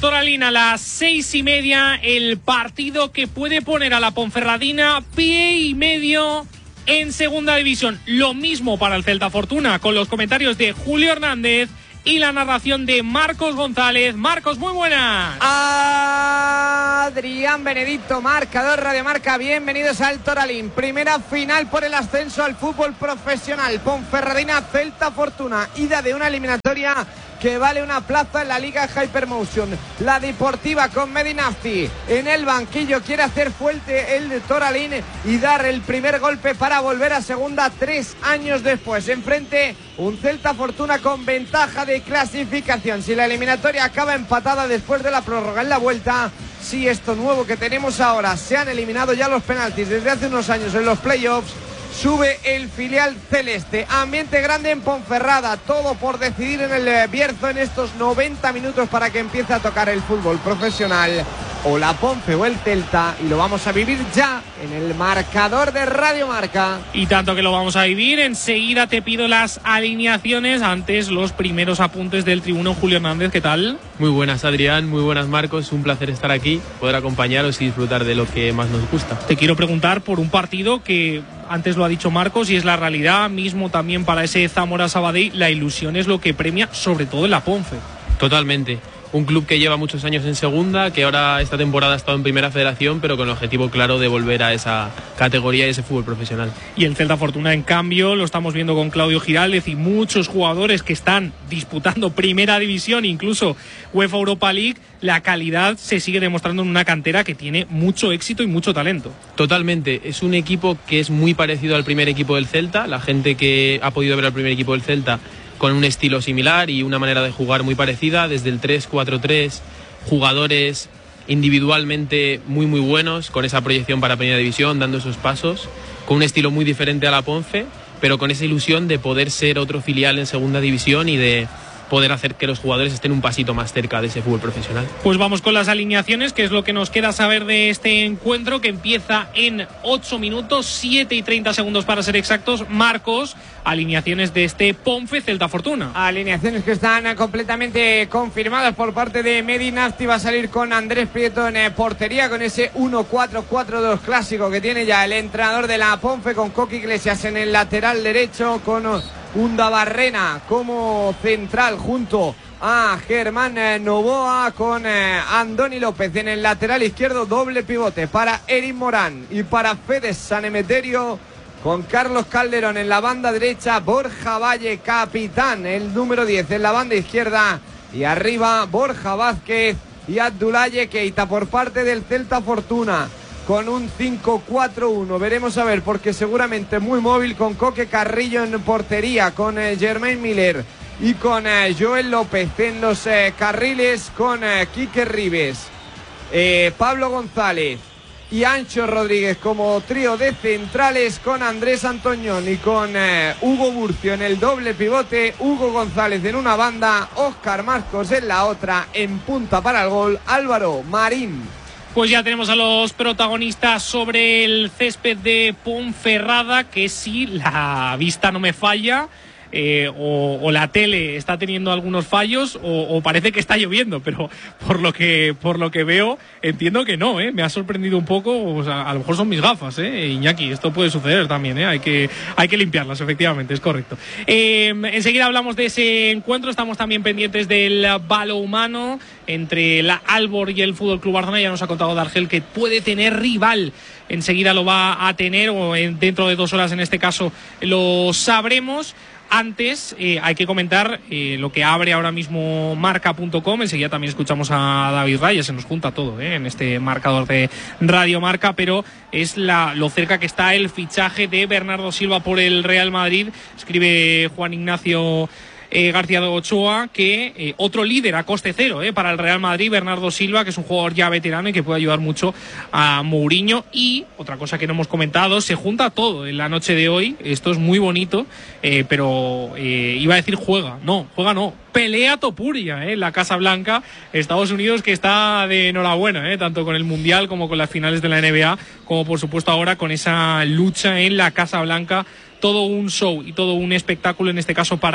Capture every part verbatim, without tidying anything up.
Toralín a las seis y media, el partido que puede poner a la Ponferradina pie y medio en segunda división. Lo mismo para el Celta Fortuna, con los comentarios de Julio Hernández y la narración de Marcos González. Marcos, muy buenas. Adrián Benedicto, marcador Radio Marca. Bienvenidos al Toralín. Primera final por el ascenso al fútbol profesional. Ponferradina, Celta Fortuna. Ida de una eliminatoria que vale una plaza en la Liga Hypermotion. La Deportiva con Medinafti en el banquillo quiere hacer fuerte el de Toralín y dar el primer golpe para volver a segunda tres años después. Enfrente un Celta Fortuna con ventaja de clasificación. Si la eliminatoria acaba empatada después de la prórroga en la vuelta, si esto nuevo que tenemos ahora, se han eliminado ya los penaltis desde hace unos años en los playoffs, sube el filial celeste. Ambiente grande en Ponferrada, todo por decidir en el Bierzo en estos noventa minutos para que empiece a tocar el fútbol profesional, o la Ponfe o el Celta, y lo vamos a vivir ya en el marcador de Radio Marca. Y tanto que lo vamos a vivir, enseguida te pido las alineaciones. Antes, los primeros apuntes del tribuno. Julio Hernández, ¿qué tal? Muy buenas, Adrián, muy buenas, Marcos. Un placer estar aquí, poder acompañaros y disfrutar de lo que más nos gusta. Te quiero preguntar por un partido que antes lo ha dicho Marcos y es la realidad mismo también para ese Zamora Sabadell. La ilusión es lo que premia, sobre todo en la Ponfe. Totalmente. Un club que lleva muchos años en segunda, que ahora esta temporada ha estado en primera federación, pero con el objetivo claro de volver a esa categoría y ese fútbol profesional. Y el Celta Fortuna, en cambio, lo estamos viendo con Claudio Giraldez y muchos jugadores que están disputando primera división, incluso UEFA Europa League. La calidad se sigue demostrando en una cantera que tiene mucho éxito y mucho talento. Totalmente. Es un equipo que es muy parecido al primer equipo del Celta. La gente que ha podido ver al primer equipo del Celta, con un estilo similar y una manera de jugar muy parecida, desde el tres cuatro tres, jugadores individualmente muy muy buenos, con esa proyección para primera división, dando esos pasos, con un estilo muy diferente a la Ponfe, pero con esa ilusión de poder ser otro filial en segunda división y de poder hacer que los jugadores estén un pasito más cerca de ese fútbol profesional. Pues vamos con las alineaciones, que es lo que nos queda saber de este encuentro, que empieza en ocho minutos, siete y treinta segundos para ser exactos. Marcos, alineaciones de este Ponfe Celta Fortuna. Alineaciones que están completamente confirmadas por parte de Medinafti. Va a salir con Andrés Prieto en portería, con ese uno cuatro cuatro dos clásico que tiene ya el entrenador de la Ponfe, con Coqui Iglesias en el lateral derecho, con Undabarrena como central junto a Germán Novoa, con eh, Andoni López en el lateral izquierdo. Doble pivote para Eric Morán y para Fede San Emeterio, con Carlos Calderón en la banda derecha, Borja Valle capitán, el número diez en la banda izquierda, y arriba Borja Vázquez y Abdoulaye Keita por parte del Celta Fortuna, con un cinco cuatro uno. Veremos a ver, porque seguramente muy móvil, con Coque Carrillo en portería, con eh, Germain Miller y con eh, Joel López en los eh, carriles, con eh, Quique Ribes, eh, Pablo González y Ancho Rodríguez como trío de centrales, con Andrés Antoñón y con eh, Hugo Burcio en el doble pivote, Hugo González en una banda, Óscar Marcos en la otra, en punta para el gol Álvaro Marín. Pues ya tenemos a los protagonistas sobre el césped de Ponferrada, que si la vista no me falla, eh, o, o la tele está teniendo algunos fallos, o, o parece que está lloviendo, pero por lo que por lo que veo entiendo que no, ¿eh? Me ha sorprendido un poco. O sea, a lo mejor son mis gafas, ¿eh? Iñaki, esto puede suceder también, ¿eh? Hay que, hay que limpiarlas, efectivamente, es correcto. Eh, enseguida hablamos de ese encuentro. Estamos también pendientes del balonmano entre la Albor y el Fútbol Club Barcelona. Ya nos ha contado Dargel que puede tener rival. Enseguida lo va a tener, o en, dentro de dos horas en este caso lo sabremos. Antes eh, hay que comentar eh, lo que abre ahora mismo marca punto com. Enseguida también escuchamos a David Raya, se nos junta todo eh, en este marcador de Radio Marca, pero es la, lo cerca que está el fichaje de Bernardo Silva por el Real Madrid. Escribe Juan Ignacio Eh, García de Ochoa, que eh, otro líder a coste cero eh, para el Real Madrid, Bernardo Silva, que es un jugador ya veterano y que puede ayudar mucho a Mourinho. Y otra cosa que no hemos comentado, se junta todo en la noche de hoy. Esto es muy bonito, eh, pero eh, iba a decir juega, no, juega no, pelea Topuria, eh, la Casa Blanca, Estados Unidos, que está de enhorabuena, eh, tanto con el Mundial como con las finales de la N B A, como por supuesto ahora con esa lucha en la Casa Blanca. Todo un show y todo un espectáculo, en este caso para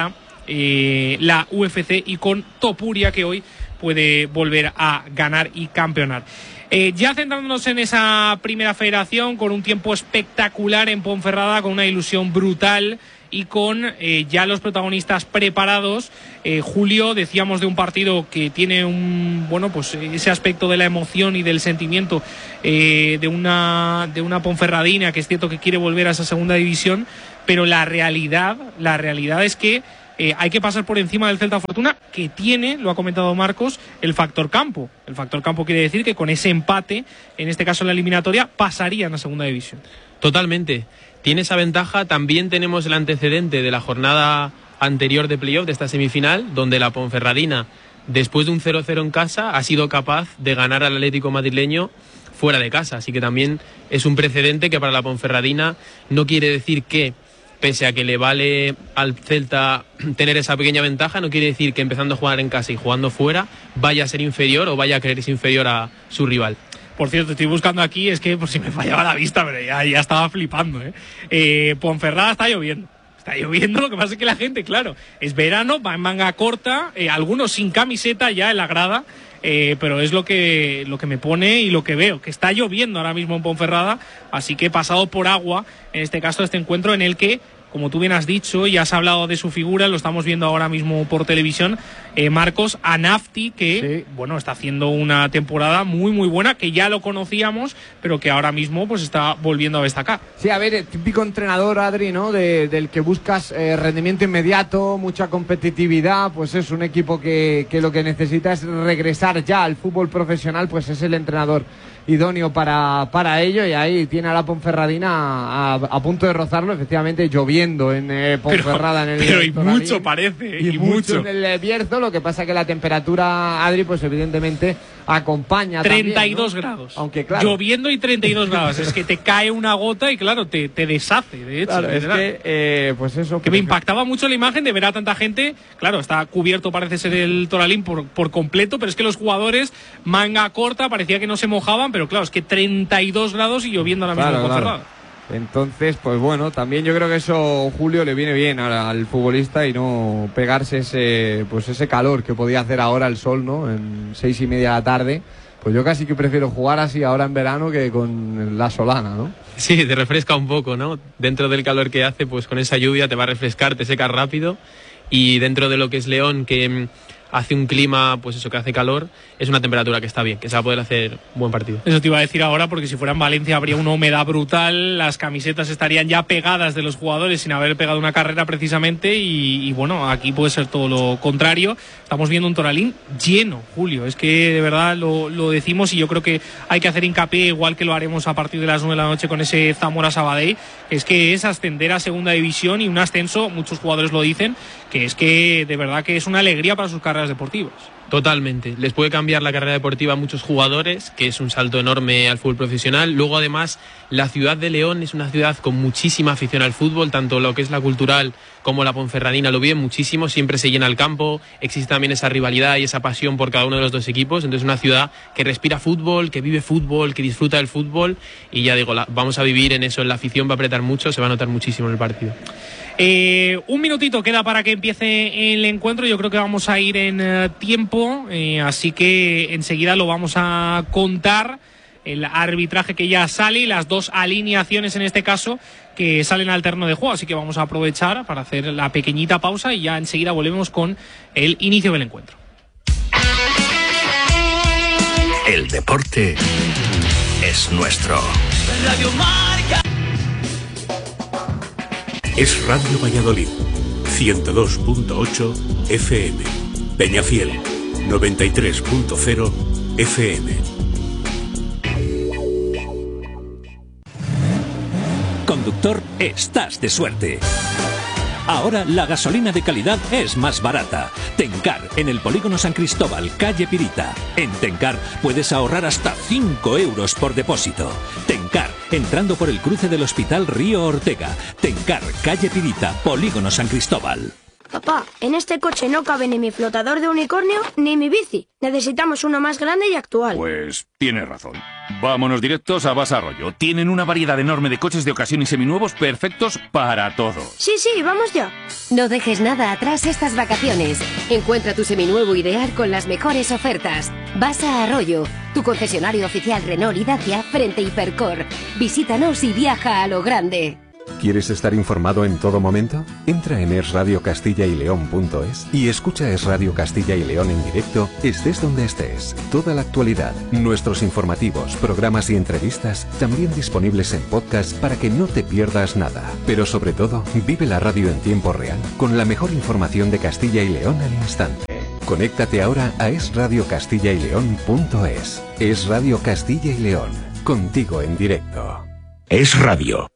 eh, la U F C y con Topuria, que hoy puede volver a ganar y campeonar. Eh, ya centrándonos en esa primera federación, con un tiempo espectacular en Ponferrada, con una ilusión brutal y con eh, ya los protagonistas preparados. eh, Julio, decíamos de un partido que tiene un bueno pues ese aspecto de la emoción y del sentimiento eh, de una de una Ponferradina que es cierto que quiere volver a esa segunda división, pero la realidad la realidad es que Eh, hay que pasar por encima del Celta Fortuna, que tiene, lo ha comentado Marcos, el factor campo. El factor campo quiere decir que con ese empate, en este caso en la eliminatoria, pasarían a segunda división. Totalmente. Tiene esa ventaja. También tenemos el antecedente de la jornada anterior de playoff, de esta semifinal, donde la Ponferradina, después de un cero cero en casa, ha sido capaz de ganar al Atlético madrileño fuera de casa. Así que también es un precedente que para la Ponferradina no quiere decir que, pese a que le vale al Celta tener esa pequeña ventaja, no quiere decir que empezando a jugar en casa y jugando fuera vaya a ser inferior o vaya a creerse inferior a su rival. Por cierto, estoy buscando aquí, es que por si me fallaba la vista, pero ya, ya estaba flipando, ¿eh? eh Ponferrada está lloviendo. Está lloviendo, lo que pasa es que la gente, claro, es verano, va en manga corta, eh, algunos sin camiseta ya en la grada, eh, pero es lo que, lo que me pone y lo que veo, que está lloviendo ahora mismo en Ponferrada, así que he pasado por agua, en este caso, este encuentro en el que, como tú bien has dicho, y has hablado de su figura, lo estamos viendo ahora mismo por televisión, eh, Marcos, a Nafti, que sí. bueno, está haciendo una temporada muy muy buena, que ya lo conocíamos, pero que ahora mismo pues está volviendo a destacar. Sí, a ver, el típico entrenador, Adri, ¿no? De, del que buscas eh, rendimiento inmediato, mucha competitividad, pues es un equipo que, que lo que necesita es regresar ya al fútbol profesional, pues es el entrenador idóneo para, para ello, y ahí tiene a la Ponferradina a, a punto de rozarlo, efectivamente lloviendo en eh, Ponferrada. Pero, en el pero y Toralín, mucho parece, y, y mucho mucho en el Bierzo, lo que pasa que la temperatura, Adri, pues evidentemente acompaña treinta y dos también, ¿no? grados, aunque claro, lloviendo y treinta y dos grados, es que te cae una gota y claro, te, te deshace, de hecho. Claro, es que, eh, pues eso. Que me impactaba mucho la imagen de ver a tanta gente, claro, está cubierto parece ser el Toralín por, por completo, pero es que los jugadores, manga corta, parecía que no se mojaban, pero claro, es que treinta y dos grados y lloviendo ahora mismo claro, en Ponferrada. Claro. Entonces, pues bueno, también yo creo que eso, Julio, le viene bien ahora al futbolista y no pegarse ese, pues ese calor que podía hacer ahora el sol, ¿no? En seis y media de la tarde. Pues yo casi que prefiero jugar así ahora en verano que con la solana, ¿no? Sí, te refresca un poco, ¿no? Dentro del calor que hace, pues con esa lluvia te va a refrescar, te seca rápido. Y dentro de lo que es León, que hace un clima, pues eso, que hace calor, es una temperatura que está bien, que se va a poder hacer un buen partido. Eso te iba a decir ahora, porque si fuera en Valencia habría una humedad brutal, las camisetas estarían ya pegadas de los jugadores sin haber pegado una carrera precisamente, y, y bueno, aquí puede ser todo lo contrario. Estamos viendo un Toralín lleno, Julio, es que de verdad lo, lo decimos, y yo creo que hay que hacer hincapié, igual que lo haremos a partir de las nueve de la noche con ese Zamora Sabadell, es que es ascender a segunda división, y un ascenso, muchos jugadores lo dicen, que es que de verdad que es una alegría para sus carreras deportivas. Totalmente, les puede cambiar la carrera deportiva a muchos jugadores, que es un salto enorme al fútbol profesional. Luego además la ciudad de León es una ciudad con muchísima afición al fútbol, tanto lo que es la cultural como la Ponferradina lo viven muchísimo, siempre se llena el campo, existe también esa rivalidad y esa pasión por cada uno de los dos equipos, entonces es una ciudad que respira fútbol, que vive fútbol, que disfruta del fútbol, y ya digo, la, vamos a vivir en eso, en la afición va a apretar mucho, se va a notar muchísimo en el partido. Eh, un minutito queda para que empiece el encuentro. Yo creo que vamos a ir en uh, tiempo, eh, así que enseguida lo vamos a contar. El arbitraje que ya sale y las dos alineaciones en este caso que salen al terreno de juego. Así que vamos a aprovechar para hacer la pequeñita pausa y ya enseguida volvemos con el inicio del encuentro. El deporte es nuestro. Radio Marca. Es Radio Valladolid, ciento dos punto ocho F M, Peñafiel, noventa y tres punto cero F M. Conductor, estás de suerte. Ahora la gasolina de calidad es más barata. Tencar, en el Polígono San Cristóbal, calle Pirita. En Tencar puedes ahorrar hasta cinco euros por depósito. Tencar, entrando por el cruce del Hospital Río Ortega. Tencar, calle Pirita, Polígono San Cristóbal. Papá, en este coche no cabe ni mi flotador de unicornio ni mi bici. Necesitamos uno más grande y actual. Pues tienes razón. Vámonos directos a Basa Arroyo. Tienen una variedad enorme de coches de ocasión y seminuevos perfectos para todo. Sí, sí, vamos ya. No dejes nada atrás estas vacaciones. Encuentra tu seminuevo ideal con las mejores ofertas. Basa Arroyo, tu concesionario oficial Renault y Dacia frente a Hipercor. Visítanos y viaja a lo grande. ¿Quieres estar informado en todo momento? Entra en es radio castilla y león punto es y escucha Es Radio Castilla y León en directo, estés donde estés. Toda la actualidad, nuestros informativos, programas y entrevistas, también disponibles en podcast para que no te pierdas nada. Pero sobre todo, vive la radio en tiempo real, con la mejor información de Castilla y León al instante. Conéctate ahora a es radio castilla y león punto es. Es Radio Castilla y León, contigo en directo. Es Radio.